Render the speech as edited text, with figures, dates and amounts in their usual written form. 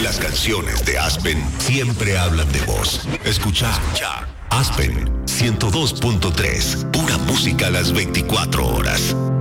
Las canciones de Aspen siempre hablan de vos. Escucha Aspen 102.3, pura música a las 24 horas.